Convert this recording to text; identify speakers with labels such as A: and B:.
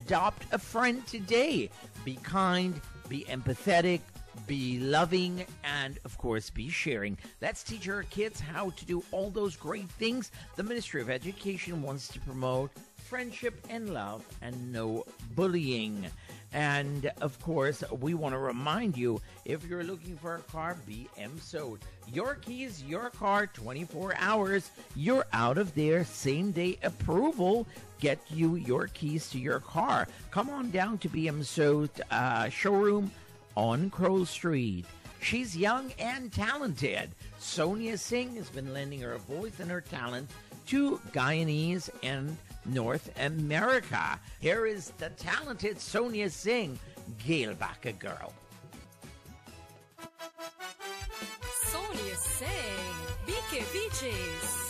A: adopt a friend today. Be kind, be empathetic, be loving, and of course be sharing. Let's teach our kids how to do all those great things the Ministry of Education wants to promote: friendship and love and no bullying. And of course, we want to remind you, if you're looking for a car, BM Sold. Your keys, your car, 24 hours. You're out of there. Same day approval. Get you your keys to your car. Come on down to BM Sold showroom on Kroll Street. She's young and talented. Sonia Singh has been lending her voice and her talent to Guyanese and North America. Here is the talented Sonia Singh, Geelbaka Girl.
B: Sonia Singh, BK Beaches.